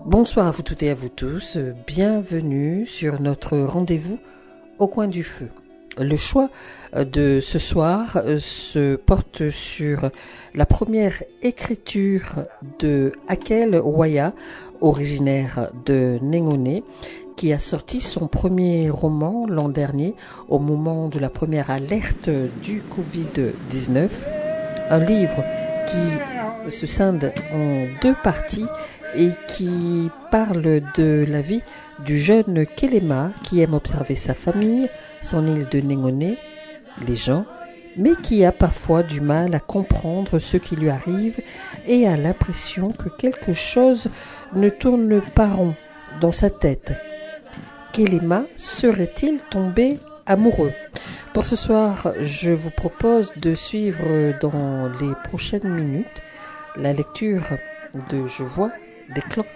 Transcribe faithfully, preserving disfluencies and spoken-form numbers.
Bonsoir à vous toutes et à vous tous, bienvenue sur notre rendez-vous au coin du feu. Le choix de ce soir se porte sur la première écriture de Akel Waya, originaire de Néngoné, qui a sorti son premier roman l'an dernier au moment de la première alerte du covid dix-neuf. Un livre qui se scinde en deux parties et qui parle de la vie du jeune Kelema qui aime observer sa famille, son île de Néngoné, les gens, mais qui a parfois du mal à comprendre ce qui lui arrive et a l'impression que quelque chose ne tourne pas rond dans sa tête. Kelema serait-il tombé amoureux ? Pour ce soir, je vous propose de suivre dans les prochaines minutes la lecture de Je vois des clans